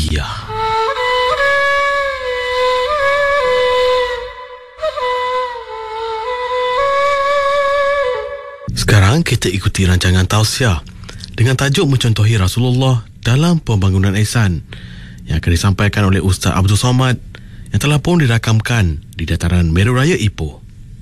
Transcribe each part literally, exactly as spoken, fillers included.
tarbiyah. Sekarang kita ikuti rancangan tausiah dengan tajuk mencontohi Rasulullah dalam pembangunan ihsan yang akan disampaikan oleh Ustaz Abdul Somad yang telah pun dirakamkan di dataran Meru Raya Ipoh.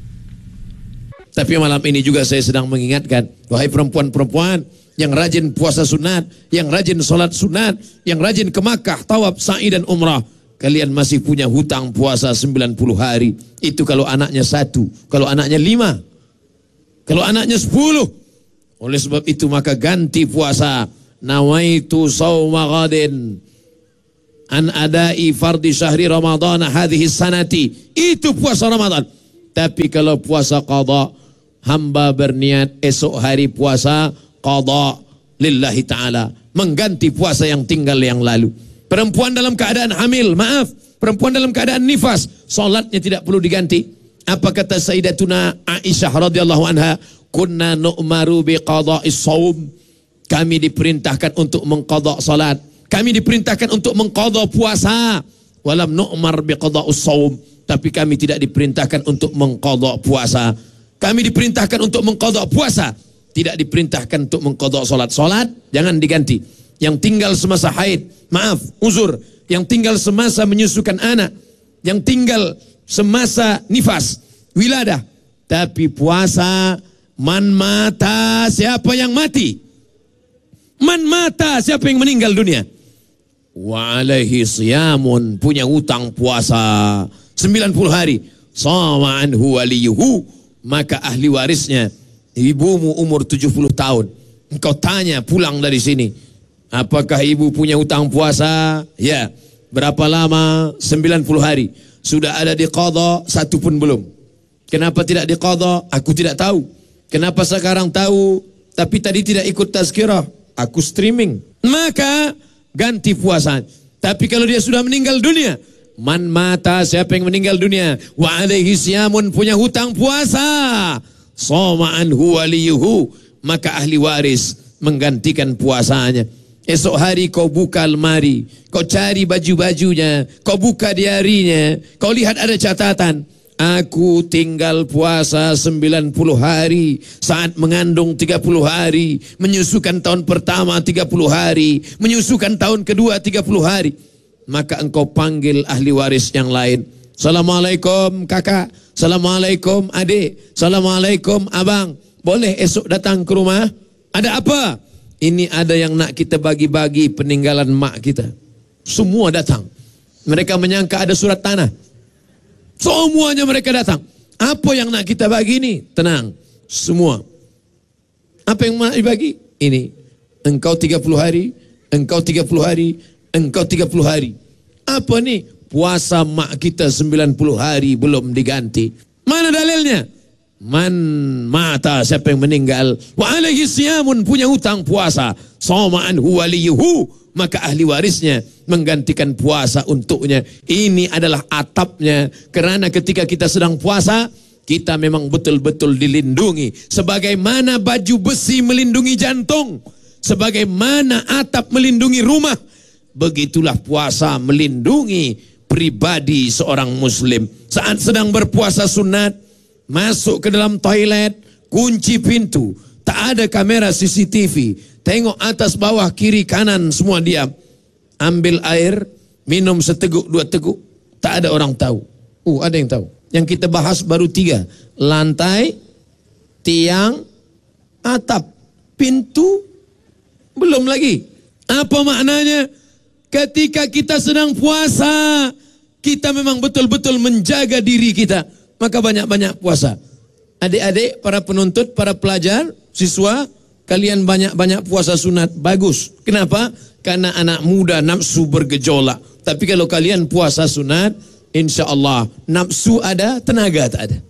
Tapi malam ini juga saya sedang mengingatkan, wahai perempuan-perempuan yang rajin puasa sunat, yang rajin solat sunat, yang rajin ke Makkah, tawaf, sa'i dan umrah, kalian masih punya hutang puasa sembilan puluh hari. Itu kalau anaknya satu, kalau anaknya lima, kalau anaknya sepuluh. Oleh sebab itu maka ganti puasa. Nawaitu sawma ghadin an adai fardi syahri Ramadan hadhihi sanati. Itu puasa Ramadan. Tapi kalau puasa qada, hamba berniat esok hari puasa qada lillahi ta'ala, mengganti puasa yang tinggal yang lalu. Perempuan dalam keadaan hamil, maaf, perempuan dalam keadaan nifas, solatnya tidak perlu diganti. Apa kata Sayyidatuna Aisyah radhiyallahu anha? Kunna nu'maru biqada'is shaum. Kami diperintahkan untuk mengqada salat. Kami diperintahkan untuk mengqada puasa. Walam nu'mar biqada'us shaum. Tapi kami tidak diperintahkan untuk mengqada puasa. Kami diperintahkan untuk mengqada puasa, tidak diperintahkan untuk mengqada salat. Salat jangan diganti. Yang tinggal semasa haid, maaf, uzur, yang tinggal semasa menyusukan anak, yang tinggal semasa nifas, wiladah. Tapi puasa, man mata, siapa yang mati? Man mata, siapa yang meninggal dunia? Wa alaihi siyamun, punya utang puasa sembilan puluh hari. Sama anhu waliyuhu, maka ahli warisnya, ibumu umur tujuh puluh tahun. Engkau tanya pulang dari sini, apakah ibu punya utang puasa? Ya. Berapa lama? sembilan puluh hari. Sudah ada di qada, satu pun belum. Kenapa tidak di qada? Aku tidak tahu. Kenapa sekarang tahu, tapi tadi tidak ikut tazkirah? Aku streaming. Maka ganti puasa. Tapi kalau dia sudah meninggal dunia, man mata, siapa yang meninggal dunia, wa alaihi siyamun, punya hutang puasa, soma anhu waliyuhu, maka ahli waris menggantikan puasanya. Esok hari kau buka lemari, kau cari baju-bajunya, kau buka diarinya, kau lihat ada catatan, aku tinggal puasa sembilan puluh hari, saat mengandung tiga puluh hari, menyusukan tahun pertama tiga puluh hari, menyusukan tahun kedua tiga puluh hari. Maka engkau panggil ahli waris yang lain. Assalamualaikum kakak, assalamualaikum adik, assalamualaikum abang. Boleh esok datang ke rumah? Ada apa? Ini ada yang nak kita bagi-bagi peninggalan mak kita. Semua datang. Mereka menyangka ada surat tanah. Semuanya mereka datang. Apa yang nak kita bagi ini? Tenang. Semua. Apa yang nak dibagi? Ini. Engkau tiga puluh hari, engkau tiga puluh hari, engkau tiga puluh hari. Apa nih? Puasa mak kita sembilan puluh hari belum diganti. Mana dalilnya? Man mata, siapa yang meninggal, wa alaihi siyamun, punya hutang puasa, sama anhu waliyuhu, maka ahli warisnya menggantikan puasa untuknya. Ini adalah atapnya. Kerana ketika kita sedang puasa, kita memang betul-betul dilindungi. Sebagaimana baju besi melindungi jantung, sebagaimana atap melindungi rumah, begitulah puasa melindungi pribadi seorang muslim. Saat sedang berpuasa sunat, masuk ke dalam toilet, kunci pintu, tak ada kamera C C T V, tengok atas bawah kiri kanan semua diam, ambil air, minum seteguk dua teguk, tak ada orang tahu. Uh, ada yang tahu. Yang kita bahas baru tiga: lantai, tiang, atap, pintu, belum lagi. Apa maknanya? Ketika kita sedang puasa, kita memang betul-betul menjaga diri kita. Maka banyak-banyak puasa. Adik-adik, para penuntut, para pelajar, siswa, kalian banyak-banyak puasa sunat. Bagus. Kenapa? Karena anak muda nafsu bergejolak. Tapi kalau kalian puasa sunat, insya Allah nafsu ada, tenaga tak ada.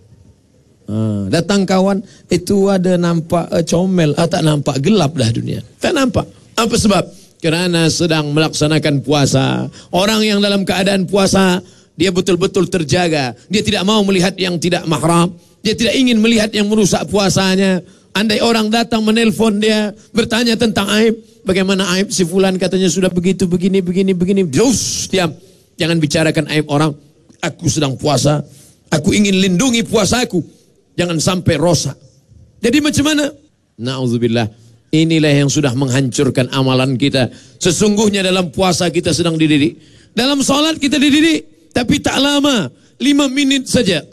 Ha, datang kawan, itu ada nampak uh, comel, ah, tak nampak, gelap dah dunia. Tak nampak. Apa sebab? Kerana sedang melaksanakan puasa. Orang yang dalam keadaan puasa, dia betul-betul terjaga. Dia tidak mau melihat yang tidak mahram. Dia tidak ingin melihat yang merusak puasanya. Andai orang datang menelpon dia, bertanya tentang aib, bagaimana aib si fulan, katanya sudah begitu, begini, begini, begini. Terus diam. Jangan bicarakan aib orang. Aku sedang puasa. Aku ingin lindungi puasaku. Jangan sampai rosak. Jadi macam mana? Na'udzubillah. Inilah yang sudah menghancurkan amalan kita. Sesungguhnya dalam puasa kita sedang dididik. Dalam salat kita dididik. Tapi tak lama. Lima menit saja.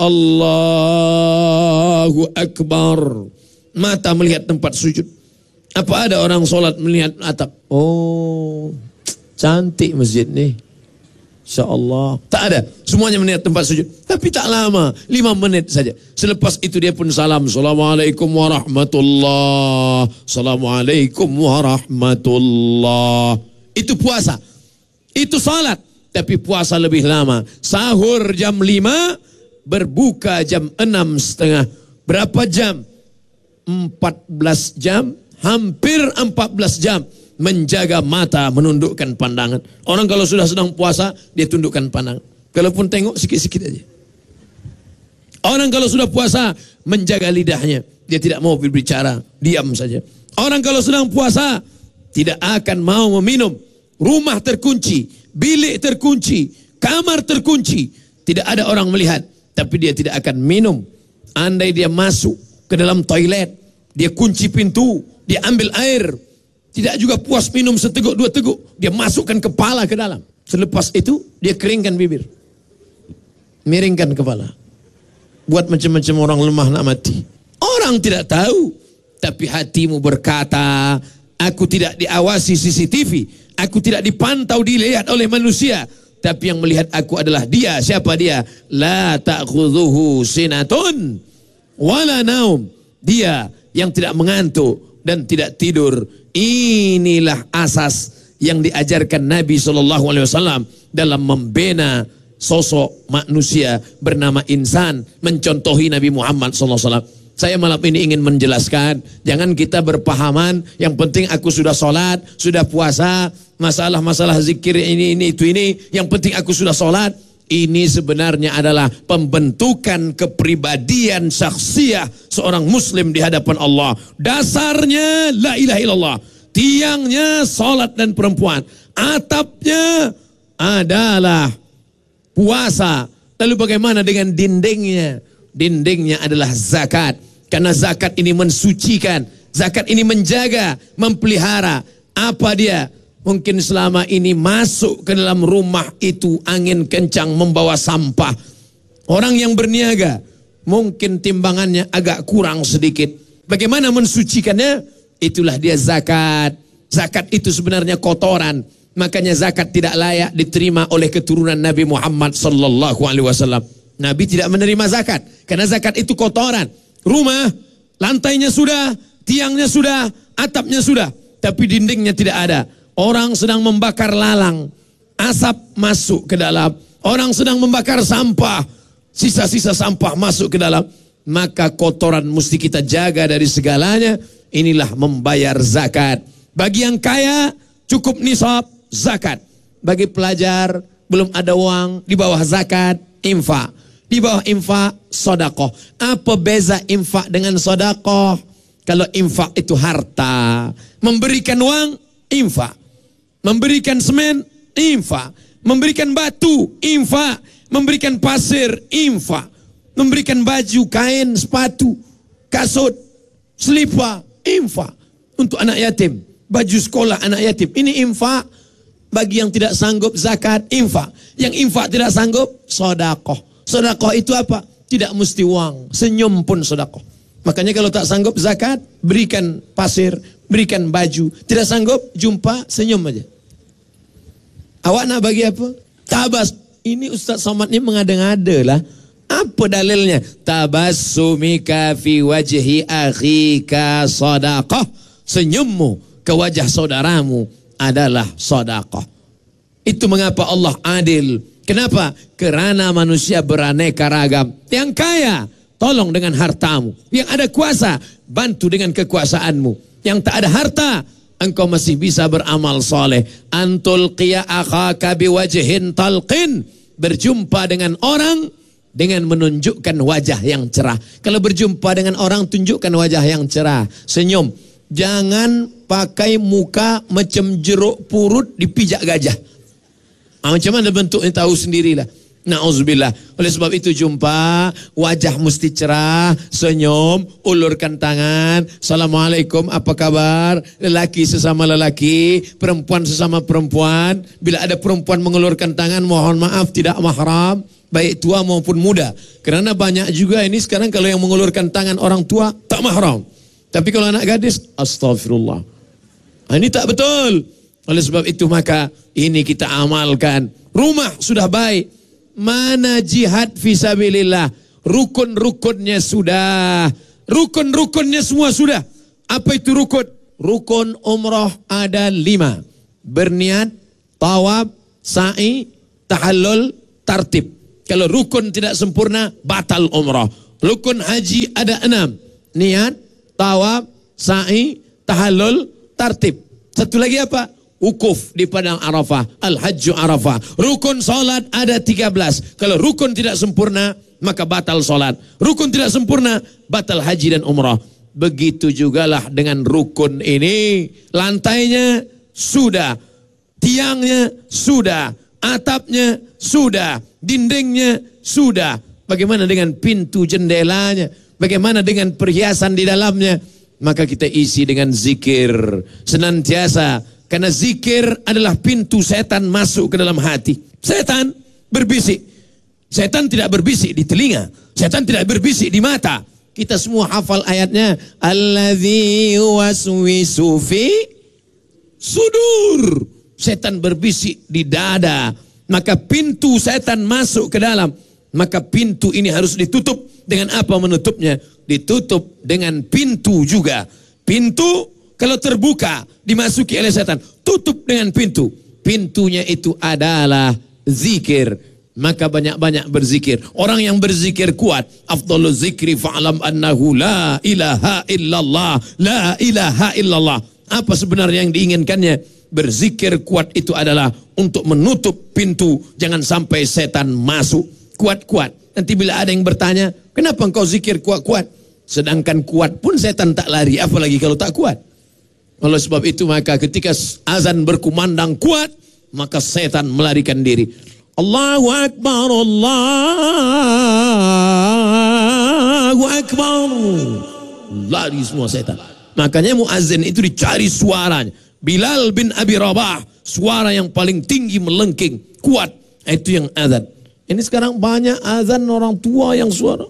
Allahu Akbar. Mata melihat tempat sujud. Apa ada orang solat melihat atap? Oh, cantik masjid ni. InsyaAllah. Tak ada. Semuanya melihat tempat sujud. Tapi tak lama. Lima menit saja. Selepas itu dia pun salam. Assalamualaikum warahmatullahi. Assalamualaikum warahmatullahi. Itu puasa. Itu salat. Tapi puasa lebih lama. Sahur jam lima. Berbuka jam enam setengah. Berapa jam? Empat belas jam. Hampir empat belas jam. Menjaga mata, menundukkan pandangan. Orang kalau sudah sedang puasa, dia tundukkan pandangan. Kalaupun tengok sikit-sikit aja. Orang kalau sudah puasa, menjaga lidahnya. Dia tidak mau berbicara, diam saja. Orang kalau sedang puasa, tidak akan mau meminum. Rumah terkunci, bilik terkunci, kamar terkunci. Tidak ada orang melihat, tapi dia tidak akan minum. Andai dia masuk ke dalam toilet, dia kunci pintu, dia ambil air. Tidak juga puas minum seteguk dua teguk. Dia masukkan kepala ke dalam. Selepas itu dia keringkan bibir. Miringkan kepala. Buat macam-macam orang lemah nak mati. Orang tidak tahu. Tapi hatimu berkata, aku tidak diawasi C C T V. Aku tidak dipantau, dilihat oleh manusia. Tapi yang melihat aku adalah dia. Siapa dia? La ta'khudhuhu sinatun wala naum. Dia yang tidak mengantuk dan tidak tidur. Inilah asas yang diajarkan Nabi shallallahu alaihi wasallam dalam membina sosok manusia bernama insan, mencontohi Nabi Muhammad shallallahu alaihi wasallam. Saya malam ini ingin menjelaskan, jangan kita berpahaman, yang penting aku sudah sholat, sudah puasa, masalah-masalah zikir ini, ini, itu, ini, yang penting aku sudah sholat. Ini sebenarnya adalah pembentukan kepribadian syakhsiyah seorang muslim di hadapan Allah. Dasarnya la ilaha illallah. Tiangnya salat dan perempuan. Atapnya adalah puasa. Lalu bagaimana dengan dindingnya? Dindingnya adalah zakat. Karena zakat ini mensucikan. Zakat ini menjaga, mempelihara. Apa dia? Mungkin selama ini masuk ke dalam rumah itu angin kencang membawa sampah. Orang yang berniaga mungkin timbangannya agak kurang sedikit. Bagaimana mensucikannya? Itulah dia zakat. Zakat itu sebenarnya kotoran. Makanya zakat tidak layak diterima oleh keturunan Nabi Muhammad sallallahu alaihi wasallam. Nabi tidak menerima zakat karena zakat itu kotoran. Rumah, lantainya sudah, tiangnya sudah, atapnya sudah, tapi dindingnya tidak ada. Orang sedang membakar lalang, asap masuk ke dalam. Orang sedang membakar sampah, sisa-sisa sampah masuk ke dalam. Maka kotoran mesti kita jaga dari segalanya. Inilah membayar zakat. Bagi yang kaya cukup nisab zakat. Bagi pelajar belum ada uang, di bawah zakat infak. Di bawah infak sedekah. Apa beza infak dengan sedekah? Kalau infak itu harta, memberikan uang infak. Memberikan semen, infak. Memberikan batu, infak. Memberikan pasir, infak. Memberikan baju, kain, sepatu, kasut, selipar, infak. Untuk anak yatim, baju sekolah anak yatim, ini infak. Bagi yang tidak sanggup zakat, infak. Yang infak tidak sanggup, sedekah. Sedekah itu apa? Tidak mesti uang, senyum pun sedekah. Makanya kalau tak sanggup zakat, berikan pasir, berikan baju. Tidak sanggup, jumpa, senyum aja. Awak nak bagi apa? Tabas. Ini Ustaz Somad ni mengada-ngada lah. Apa dalilnya? Tabassumika fi wajhi akhika sadaqah. Senyummu ke wajah saudaramu adalah sadaqah. Itu mengapa Allah adil. Kenapa? Kerana manusia beraneka ragam. Yang kaya, tolong dengan hartamu. Yang ada kuasa, bantu dengan kekuasaanmu. Yang tak ada harta, engkau masih bisa beramal soleh. Antul qiya akhaka biwajhin talqin. Berjumpa dengan orang dengan menunjukkan wajah yang cerah. Kalau berjumpa dengan orang, tunjukkan wajah yang cerah. Senyum. Jangan pakai muka macam jeruk purut dipijak gajah. Ah, macam mana bentuknya tahu sendirilah. Na'udzubillah. Oleh sebab itu jumpa, wajah mesti cerah, senyum, ulurkan tangan. Assalamualaikum, apa kabar? Lelaki sesama lelaki, perempuan sesama perempuan. Bila ada perempuan mengulurkan tangan, mohon maaf tidak mahram, baik tua maupun muda. Kerana banyak juga ini sekarang kalau yang mengulurkan tangan orang tua tak mahram. Tapi kalau anak gadis, astagfirullah. Nah, ini tak betul. Oleh sebab itu maka ini kita amalkan. Rumah sudah baik. Mana jihad fisabilillah? Rukun-rukunnya sudah. Rukun-rukunnya semua sudah. Apa itu rukun? Rukun umrah ada lima. Berniat, tawaf, sa'i, tahallul, tartib. Kalau rukun tidak sempurna, batal umrah. Rukun haji ada enam. Niat, tawaf, sa'i, tahallul, tartib. Satu lagi apa? Wukuf di padang Arafah, al-hajju Arafah. Rukun solat ada tiga belas. Kalau rukun tidak sempurna, maka batal solat. Rukun tidak sempurna, batal haji dan umrah. Begitu jugalah dengan rukun ini. Lantainya sudah, tiangnya sudah, atapnya sudah, dindingnya sudah. Bagaimana dengan pintu jendelanya? Bagaimana dengan perhiasan di dalamnya? Maka kita isi dengan zikir senantiasa. Karena zikir adalah pintu setan masuk ke dalam hati. Setan berbisik. Setan tidak berbisik di telinga. Setan tidak berbisik di mata. Kita semua hafal ayatnya. Alladzi waswisu fi sudur. Setan berbisik di dada. Maka pintu setan masuk ke dalam. Maka pintu ini harus ditutup. Dengan apa menutupnya? Ditutup dengan pintu juga. Pintu kalau terbuka, dimasuki oleh setan, tutup dengan pintu. Pintunya itu adalah zikir. Maka banyak-banyak berzikir. Orang yang berzikir kuat, afdhalu zikri fa'alam annahu la ilaha illallah, la ilaha illallah. Apa sebenarnya yang diinginkannya? Berzikir kuat itu adalah untuk menutup pintu, jangan sampai setan masuk. Kuat-kuat. Nanti bila ada yang bertanya, kenapa engkau zikir kuat-kuat? Sedangkan kuat pun setan tak lari, apalagi kalau tak kuat. Oleh sebab itu maka ketika azan berkumandang kuat, maka setan melarikan diri. Allahu Akbar, Allahu Akbar. Lari semua setan. Makanya muazzin itu dicari suaranya. Bilal bin Abi Rabah, suara yang paling tinggi melengking, kuat. Itu yang azan. Ini sekarang banyak azan orang tua yang suara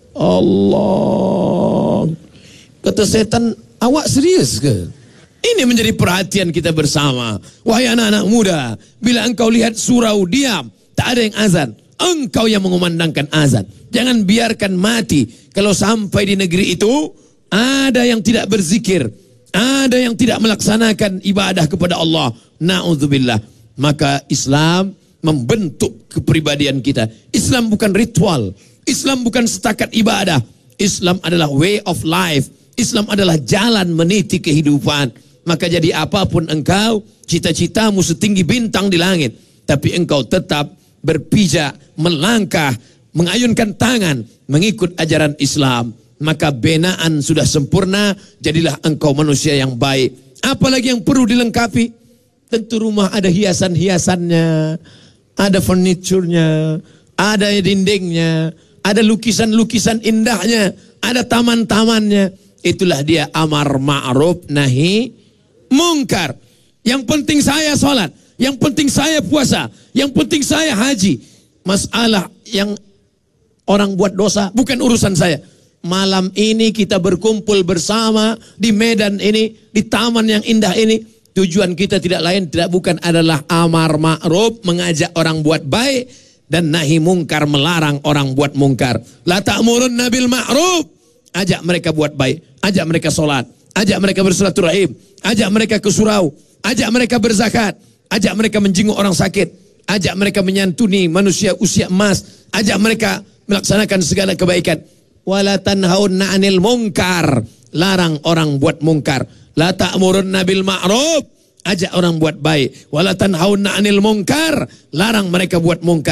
Allah. Kata setan, awak serius ke? Ini menjadi perhatian kita bersama. Wahai anak-anak muda, bila engkau lihat surau diam, tak ada yang azan, engkau yang mengumandangkan azan. Jangan biarkan mati. Kalau sampai di negeri itu, ada yang tidak berzikir, ada yang tidak melaksanakan ibadah kepada Allah. Na'udzubillah. Maka Islam membentuk kepribadian kita. Islam bukan ritual. Islam bukan setakat ibadah. Islam adalah way of life. Islam adalah jalan meniti kehidupan. Maka jadi apapun engkau, cita-citamu setinggi bintang di langit, tapi engkau tetap berpijak, melangkah, mengayunkan tangan, mengikut ajaran Islam. Maka binaan sudah sempurna, jadilah engkau manusia yang baik. Apalagi yang perlu dilengkapi? Tentu rumah ada hiasan-hiasannya, ada furniturnya, ada dindingnya, ada lukisan-lukisan indahnya, ada taman-tamannya. Itulah dia amar ma'ruf nahi mungkar. Yang penting saya sholat, yang penting saya puasa, yang penting saya haji. Masalah yang orang buat dosa bukan urusan saya. Malam ini kita berkumpul bersama di medan ini, di taman yang indah ini. Tujuan kita tidak lain, tidak bukan adalah amar ma'ruf, mengajak orang buat baik, dan nahi mungkar, melarang orang buat mungkar. La ta'murunna bil ma'ruf. Ajak mereka buat baik, ajak mereka sholat, ajak mereka bersilaturahim, ajak mereka ke surau, ajak mereka berzakat, ajak mereka menjenguk orang sakit, ajak mereka menyantuni manusia usia emas, ajak mereka melaksanakan segala kebaikan. Wala tanhaunna 'anil munkar, larang orang buat mungkar. La ta'murunna bil ma'ruf, ajak orang buat baik. Wala tanhaunna 'anil munkar, larang mereka buat mungkar.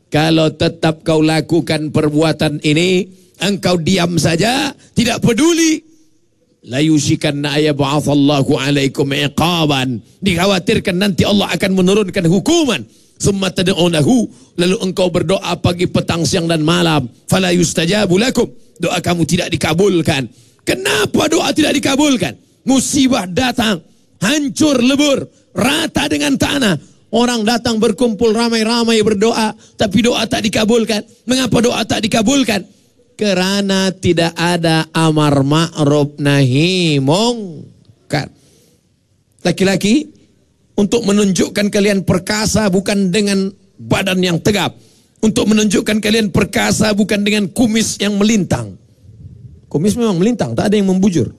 Kalau tetap kau lakukan perbuatan ini, engkau diam saja, tidak peduli, la yushikanna ayab'atsallahu alaikum iqaban. Dikhawatirkan nanti Allah akan menurunkan hukuman. Summa tad'unahu, lalu engkau berdoa pagi, petang, siang dan malam, fala yustajabu lakum, doa kamu tidak dikabulkan. Kenapa doa tidak dikabulkan? Musibah datang, hancur lebur, rata dengan tanah. Orang datang berkumpul ramai-ramai berdoa, tapi doa tak dikabulkan. Mengapa doa tak dikabulkan? Kerana tidak ada amar ma'ruf nahi mungkar. Laki-laki, untuk menunjukkan kalian perkasa bukan dengan badan yang tegap, untuk menunjukkan kalian perkasa bukan dengan kumis yang melintang. Kumis memang melintang, tak ada yang membujur.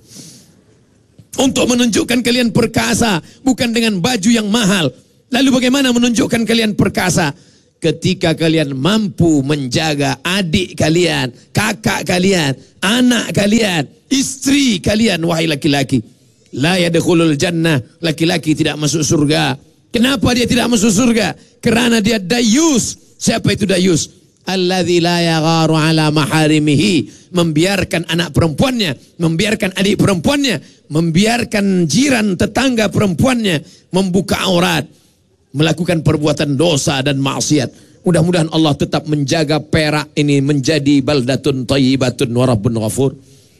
Untuk menunjukkan kalian perkasa bukan dengan baju yang mahal. Lalu bagaimana menunjukkan kalian perkasa? Ketika kalian mampu menjaga adik kalian, kakak kalian, anak kalian, istri kalian, wahai laki-laki. La yadkhulul jannah, laki-laki tidak masuk surga. Kenapa dia tidak masuk surga? Kerana dia dayus. Siapa itu dayus? Alladzi la yagharu ala maharimihi, membiarkan anak perempuannya, membiarkan adik perempuannya, membiarkan jiran tetangga perempuannya membuka aurat, melakukan perbuatan dosa dan maksiat. Mudah-mudahan Allah tetap menjaga Perak ini menjadi baldatun thayyibatun wa rabbun ghafur.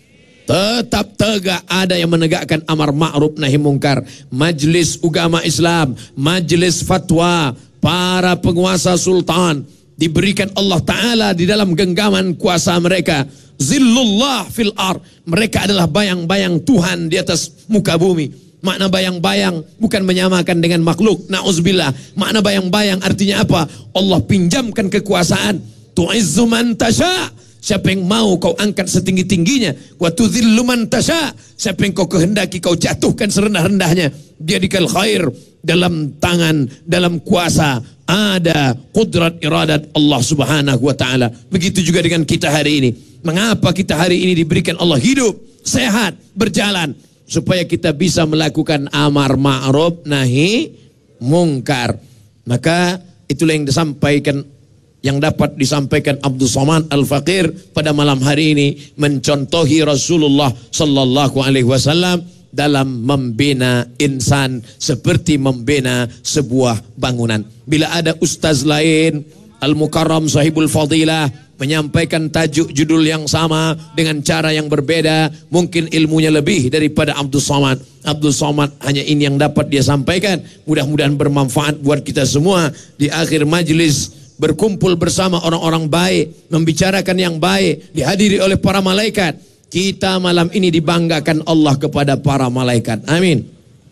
Tetap tegak ada yang menegakkan amar ma'ruf nahi mungkar. Majlis Ugama Islam, majlis fatwa, para penguasa sultan diberikan Allah Ta'ala di dalam genggaman kuasa mereka. Zillullah fil ar, mereka adalah bayang-bayang Tuhan di atas muka bumi. Makna bayang-bayang bukan menyamakan dengan makhluk, na'udzubillah. Makna bayang-bayang artinya apa? Allah pinjamkan kekuasaan. Tu'izzu man tasha', siapa yang mau kau angkat setinggi-tingginya. Wa tudhillu man tasha', siapa yang kau kehendaki kau jatuhkan serendah-rendahnya. Biadikal khair, dalam tangan, dalam kuasa ada qudrat iradat Allah Subhanahu wa taala. Begitu juga dengan kita hari ini. Mengapa kita hari ini diberikan Allah hidup, sehat, berjalan? Supaya kita bisa melakukan amar ma'ruf nahi mungkar. Maka itulah yang disampaikan, yang dapat disampaikan Abdul Somad Al-Faqir pada malam hari ini, mencontohi Rasulullah sallallahu alaihi wasallam dalam membina insan seperti membina sebuah bangunan. Bila ada ustaz lain, Al-Mukarram Sahibul Fadilah, menyampaikan tajuk judul yang sama dengan cara yang berbeda, mungkin ilmunya lebih daripada Abdul Somad. Abdul Somad hanya ini yang dapat dia sampaikan. Mudah-mudahan bermanfaat buat kita semua. Di akhir majlis berkumpul bersama orang-orang baik, membicarakan yang baik, dihadiri oleh para malaikat. Kita malam ini dibanggakan Allah kepada para malaikat. Amin.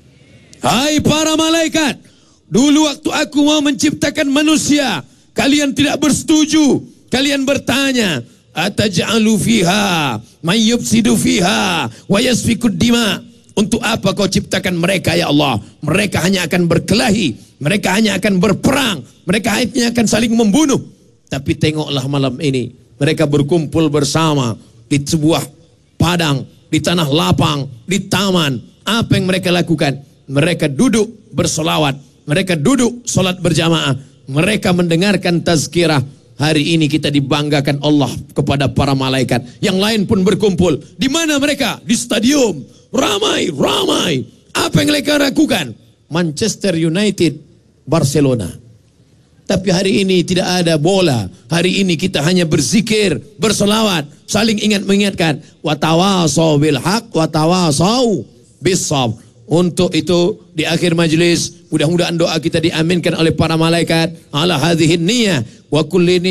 Hai para malaikat, dulu waktu aku mau menciptakan manusia, kalian tidak bersetuju. Kalian bertanya, ataj'alu fiha may yufsidu fiha wa yasfikud dima. Untuk apa kau ciptakan mereka ya Allah? Mereka hanya akan berkelahi, mereka hanya akan berperang, mereka hanya akan saling membunuh. Tapi tengoklah malam ini, mereka berkumpul bersama di sebuah padang, di tanah lapang, di taman. Apa yang mereka lakukan? Mereka duduk bersolawat, mereka duduk solat berjamaah, mereka mendengarkan tazkirah. Hari ini kita dibanggakan Allah kepada para malaikat. Yang lain pun berkumpul. Di mana mereka? Di stadium. Ramai, ramai. Apa yang mereka lakukan? Manchester United, Barcelona. Tapi hari ini tidak ada bola. Hari ini kita hanya berzikir, berselawat, saling ingat mengingatkan. Watawasau bil haq, watawasau bis sabr. Untuk itu di akhir majlis, mudah-mudahan doa kita diaminkan oleh para malaikat. Ala hadhihin niyah wa kulli